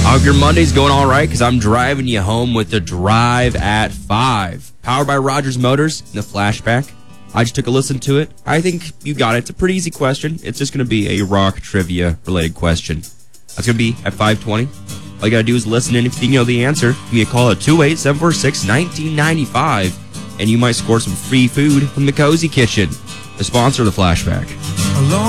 I hope your Monday's going all right, because I'm driving you home with the Drive at 5. Powered by Rogers Motors in the flashback. I just took a listen to it. I think you got it. It's a pretty easy question. It's just going to be a rock trivia related question. That's going to be at 5:20. All you got to do is listen in. If you know the answer, give me a call at 28746-1995, and you might score some free food from the Cozy Kitchen, the sponsor of the flashback.